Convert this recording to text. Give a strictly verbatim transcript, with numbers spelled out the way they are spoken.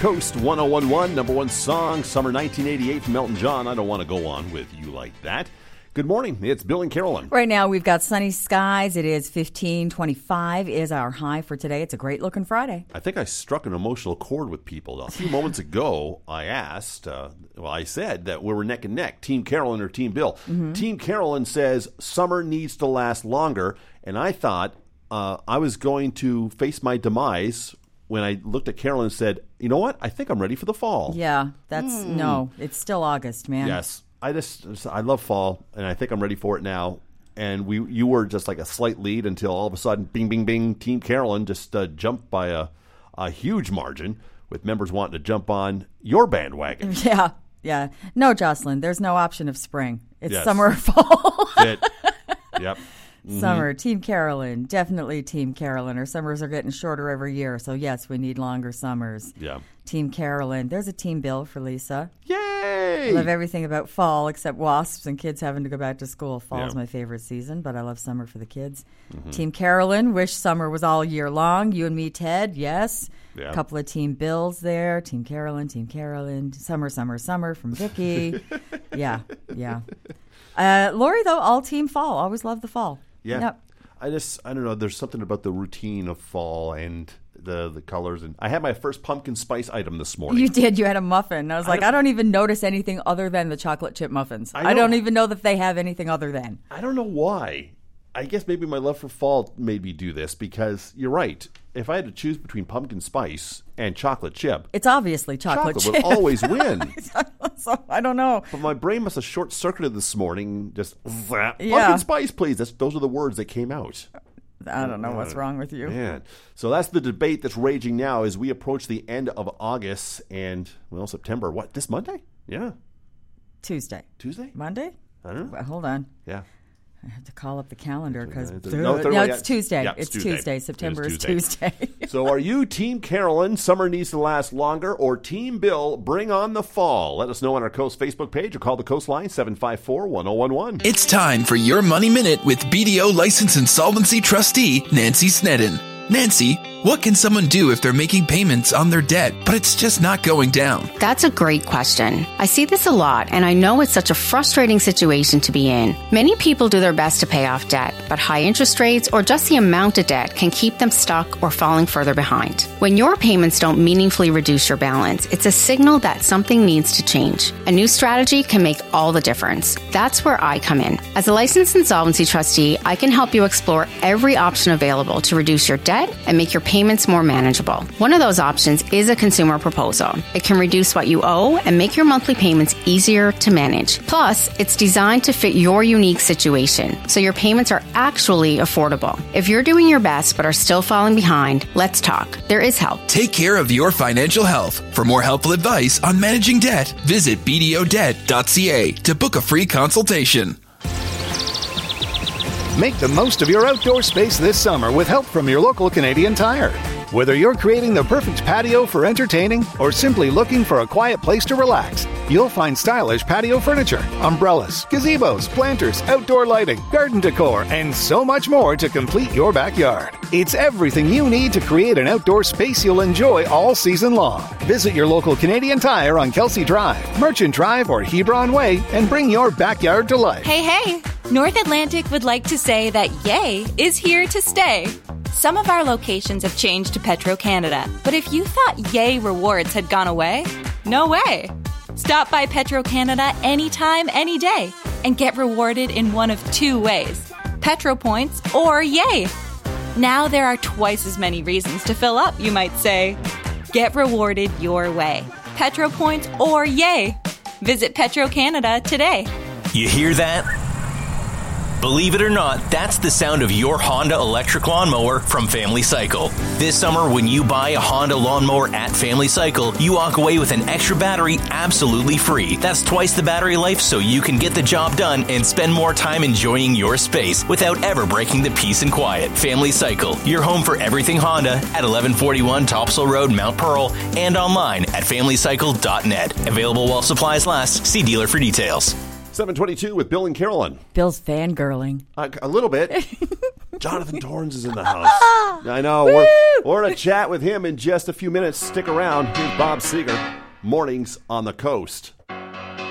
Coast one oh one one, number one song, summer nineteen eighty-eight from Elton John. I don't want to go on with You Like That. Good morning. It's Bill and Carolyn. Right now we've got sunny skies. It is fifteen twenty-five is our high for today. It's a great looking Friday. I think I struck an emotional chord with people. A few moments ago, I asked, uh, well, I said that we were neck and neck, Team Carolyn or Team Bill. Mm-hmm. Team Carolyn says summer needs to last longer, and I thought uh, I was going to face my demise when I looked at Carolyn and said, you know what? I think I'm ready for the fall. Yeah, that's, mm. no, it's still August, man. Yes. I just, I love fall, and I think I'm ready for it now. And we, you were just like a slight lead until all of a sudden, bing, bing, bing, Team Carolyn just uh, jumped by a, a huge margin with members wanting to jump on your bandwagon. Yeah, yeah. No, Jocelyn, there's no option of spring. It's yes. summer or fall. It. Yep. Mm-hmm. Summer, Team Carolyn, definitely Team Carolyn. Our summers are getting shorter every year, so yes, we need longer summers. Yeah. Team Carolyn. There's a Team Bill for Lisa. Yay! I love everything about fall except wasps and kids having to go back to school. Fall's yeah. my favorite season, but I love summer for the kids. Mm-hmm. Team Carolyn, wish summer was all year long. You and me, Ted, yes. Yeah. A couple of Team Bills there. Team Carolyn, Team Carolyn. Summer, summer, summer from Vicky. yeah, yeah. Uh, Lori, though, all Team Fall. Always love the fall. Yeah. Yep. I just, I don't know, there's something about the routine of fall and the the colors. And I had my first pumpkin spice item this morning. You did. You had a muffin. I was I like, don't, I don't even notice anything other than the chocolate chip muffins. I, I don't even know that they have anything other than. I don't know why. I guess maybe my love for fall made me do this because you're right. If I had to choose between pumpkin spice and chocolate chip, it's obviously chocolate, chocolate chip. would always win. So I don't know. But my brain must have short-circuited this morning. Just yeah. Pumpkin spice, please. That's, those are the words that came out. I don't know uh, what's wrong with you. Man. So that's the debate that's raging now as we approach the end of August and, well, September. What, this Monday? Yeah. Tuesday. Tuesday? Monday? I don't know. Well, hold on. Yeah. I have to call up the calendar because no, no, no, it's Tuesday. Yeah, it's, it's Tuesday. Tuesday. September is Tuesday. is Tuesday. So are you Team Carolyn, summer needs to last longer, or Team Bill, bring on the fall? Let us know on our Coast Facebook page or call the Coast line seven five four, one oh one one. It's time for your Money Minute with B D O License Insolvency Trustee Nancy Snedden. Nancy, what can someone do if they're making payments on their debt, but it's just not going down? That's a great question. I see this a lot, and I know it's such a frustrating situation to be in. Many people do their best to pay off debt, but high interest rates or just the amount of debt can keep them stuck or falling further behind. When your payments don't meaningfully reduce your balance, it's a signal that something needs to change. A new strategy can make all the difference. That's where I come in. As a licensed insolvency trustee, I can help you explore every option available to reduce your debt and make your payments more manageable. One of those options is a consumer proposal. It can reduce what you owe and make your monthly payments easier to manage. Plus, it's designed to fit your unique situation, so your payments are actually affordable. If you're doing your best but are still falling behind, let's talk. There is help. Take care of your financial health. For more helpful advice on managing debt, visit b d o debt dot c a to book a free consultation. Make the most of your outdoor space this summer with help from your local Canadian Tire. Whether you're creating the perfect patio for entertaining or simply looking for a quiet place to relax, you'll find stylish patio furniture, umbrellas, gazebos, planters, outdoor lighting, garden decor, and so much more to complete your backyard. It's everything you need to create an outdoor space you'll enjoy all season long. Visit your local Canadian Tire on Kelsey Drive, Merchant Drive, or Hebron Way and bring your backyard to life. Hey, hey! North Atlantic would like to say that Yay is here to stay. Some of our locations have changed to Petro-Canada, but if you thought Yay rewards had gone away, no way. Stop by Petro-Canada anytime, any day, and get rewarded in one of two ways, Petro Points or Yay. Now there are twice as many reasons to fill up, you might say. Get rewarded your way, Petro Points or Yay. Visit Petro-Canada today. You hear that? Believe it or not, that's the sound of your Honda electric lawnmower from Family Cycle. This summer, when you buy a Honda lawnmower at Family Cycle, you walk away with an extra battery absolutely free. That's twice the battery life, so you can get the job done and spend more time enjoying your space without ever breaking the peace and quiet. Family Cycle, your home for everything Honda at eleven forty-one Topsail Road, Mount Pearl, and online at family cycle dot net. Available while supplies last. See dealer for details. seven twenty-two with Bill and Carolyn. Bill's fangirling. Uh, a little bit. Jonathan Torrens is in the house. I know. We're, we're going to chat with him in just a few minutes. Stick around. Here's Bob Seger. Mornings on the Coast.